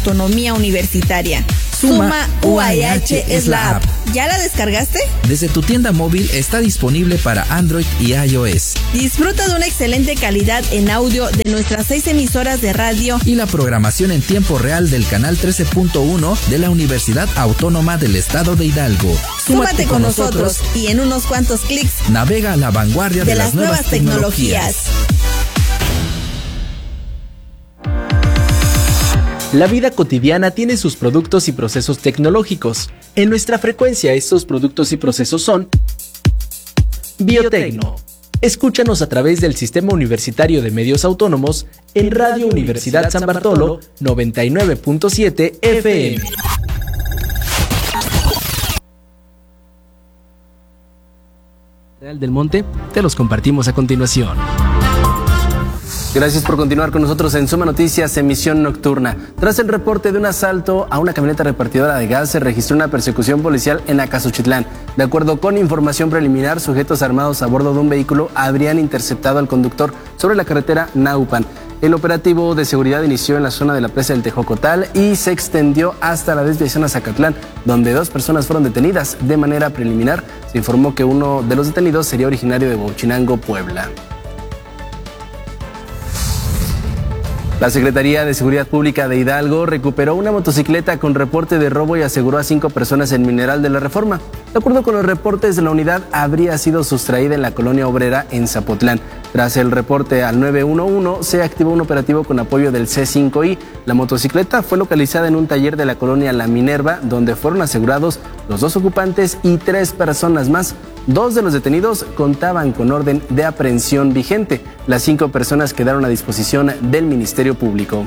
autonomía universitaria. Suma UAH es la app. ¿Ya la descargaste? Desde tu tienda móvil está disponible para Android y iOS. Disfruta de una excelente calidad en audio de nuestras 6 emisoras de radio y la programación en tiempo real del canal 13.1 de la Universidad Autónoma del Estado de Hidalgo. Súmate con nosotros y en unos cuantos clics navega a la vanguardia de las nuevas tecnologías. La vida cotidiana tiene sus productos y procesos tecnológicos. En nuestra frecuencia, estos productos y procesos son Biotecno. Escúchanos a través del Sistema Universitario de Medios Autónomos en Radio Universidad San Bartolo 99.7 FM. Real del Monte, te los compartimos a continuación. Gracias por continuar con nosotros en Suma Noticias, emisión nocturna. Tras el reporte de un asalto a una camioneta repartidora de gas, se registró una persecución policial en Acazuchitlán. De acuerdo con información preliminar, sujetos armados a bordo de un vehículo habrían interceptado al conductor sobre la carretera Naupan. El operativo de seguridad inició en la zona de la presa del Tejocotal y se extendió hasta la desviación a Zacatlán, donde 2 personas fueron detenidas. De manera preliminar, se informó que uno de los detenidos sería originario de Huachinango, Puebla. La Secretaría de Seguridad Pública de Hidalgo recuperó una motocicleta con reporte de robo y aseguró a 5 personas en Mineral de la Reforma. De acuerdo con los reportes, la unidad habría sido sustraída en la colonia obrera en Zapotlán. Tras el reporte al 911, se activó un operativo con apoyo del C5I. La motocicleta fue localizada en un taller de la colonia La Minerva, donde fueron asegurados los 2 ocupantes y 3 personas más. 2 de los detenidos contaban con orden de aprehensión vigente. Las 5 personas quedaron a disposición del Ministerio Público.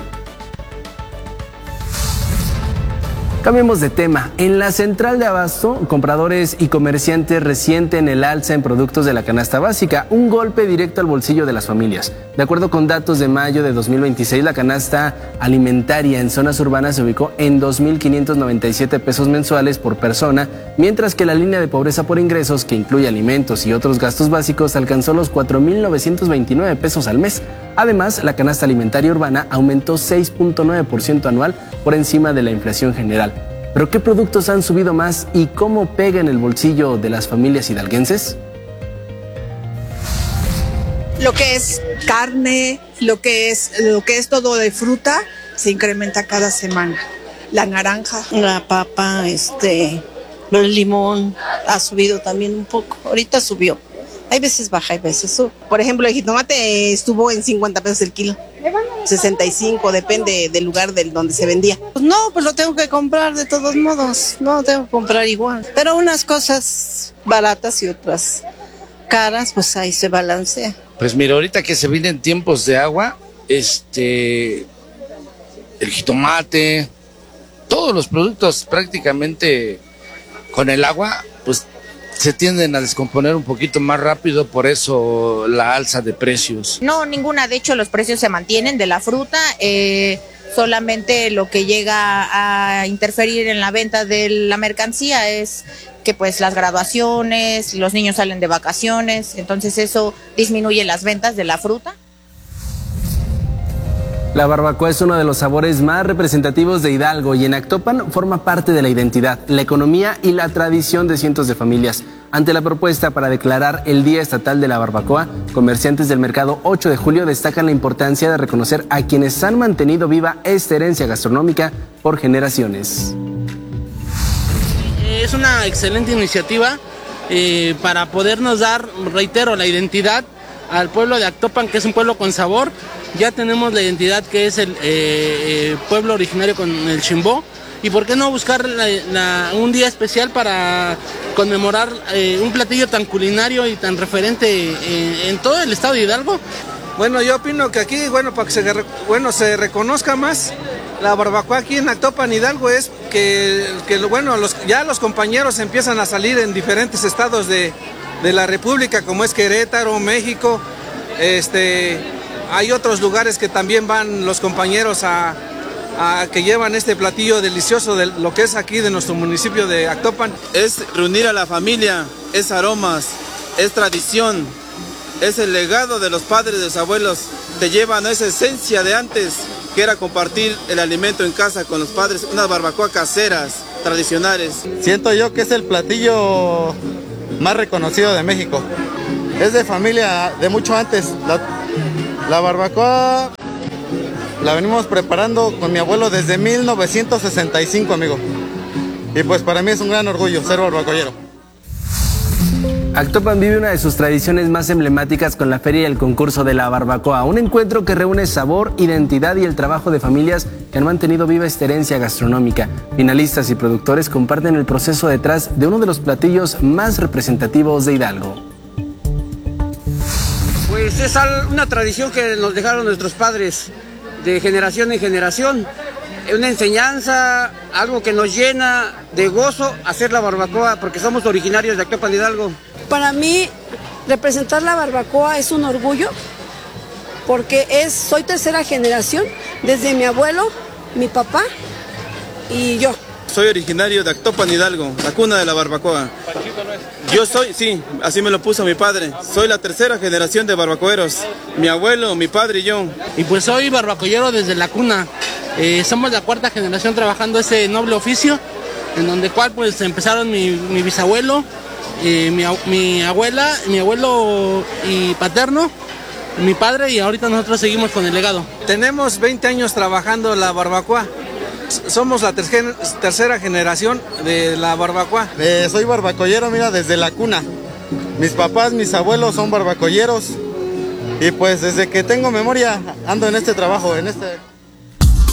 Cambiemos de tema. En la central de abasto, compradores y comerciantes resienten el alza en productos de la canasta básica, un golpe directo al bolsillo de las familias. De acuerdo con datos de mayo de 2026, la canasta alimentaria en zonas urbanas se ubicó en 2.597 pesos mensuales por persona, mientras que la línea de pobreza por ingresos, que incluye alimentos y otros gastos básicos, alcanzó los 4.929 pesos al mes. Además, la canasta alimentaria urbana aumentó 6.9% anual por encima de la inflación general. ¿Pero qué productos han subido más y cómo pega en el bolsillo de las familias hidalguenses? Lo que es carne, lo que es todo de fruta, se incrementa cada semana. La naranja, la papa, el limón ha subido también un poco. Ahorita subió. Hay veces baja, hay veces sube. Por ejemplo, el jitomate estuvo en 50 pesos el kilo. 65, depende del lugar donde se vendía. Pues no, pues lo tengo que comprar de todos modos. No, tengo que comprar igual. Pero unas cosas baratas y otras caras, pues ahí se balancea. Pues mira, ahorita que se vienen tiempos de agua, el jitomate, todos los productos prácticamente con el agua, pues se tienden a descomponer un poquito más rápido, por eso la alza de precios. No, ninguna, de hecho los precios se mantienen de la fruta, solamente lo que llega a interferir en la venta de la mercancía es que pues las graduaciones, los niños salen de vacaciones, entonces eso disminuye las ventas de la fruta. La barbacoa es uno de los sabores más representativos de Hidalgo y en Actopan forma parte de la identidad, la economía y la tradición de cientos de familias. Ante la propuesta para declarar el Día Estatal de la Barbacoa, comerciantes del mercado 8 de julio destacan la importancia de reconocer a quienes han mantenido viva esta herencia gastronómica por generaciones. Es una excelente iniciativa para podernos dar, reitero, la identidad al pueblo de Actopan, que es un pueblo con sabor. Ya tenemos la identidad que es el pueblo originario con el Chimbó. ¿Y por qué no buscar un día especial para conmemorar un platillo tan culinario y tan referente en todo el estado de Hidalgo? Bueno, yo opino que aquí, para que se reconozca más la barbacoa aquí en Actopan, Hidalgo, es que ya los compañeros empiezan a salir en diferentes estados de la República, como es Querétaro, México. Hay otros lugares que también van los compañeros que llevan este platillo delicioso de lo que es aquí de nuestro municipio de Actopan. Es reunir a la familia, es aromas, es tradición, es el legado de los padres, de los abuelos, te llevan a esa esencia de antes, que era compartir el alimento en casa con los padres, unas barbacoas caseras, tradicionales. Siento yo que es el platillo más reconocido de México. Es de familia de mucho antes. La barbacoa la venimos preparando con mi abuelo desde 1965, amigo. Y pues para mí es un gran orgullo ser barbacoyero. Actopan vive una de sus tradiciones más emblemáticas con la feria y el concurso de la barbacoa, un encuentro que reúne sabor, identidad y el trabajo de familias que han mantenido viva esta herencia gastronómica. Finalistas y productores comparten el proceso detrás de uno de los platillos más representativos de Hidalgo. Pues es una tradición que nos dejaron nuestros padres de generación en generación. Una enseñanza, algo que nos llena de gozo hacer la barbacoa porque somos originarios de Actopan, Hidalgo. Para mí, representar la barbacoa es un orgullo porque soy tercera generación, desde mi abuelo, mi papá y yo. Soy originario de Actopan, Hidalgo, la cuna de la barbacoa. Yo soy, sí, así me lo puso mi padre. Soy la tercera generación de barbacoeros, mi abuelo, mi padre y yo. Y pues soy barbacoyero desde la cuna. Somos la cuarta generación trabajando ese noble oficio, en donde cual pues empezaron mi bisabuelo, mi abuela, mi abuelo y paterno, mi padre, y ahorita nosotros seguimos con el legado. Tenemos 20 años trabajando la barbacoa. Somos la tercera generación de la barbacoa. Soy barbacoyero, mira, desde la cuna. Mis papás, mis abuelos son barbacoyeros y pues desde que tengo memoria ando en este trabajo,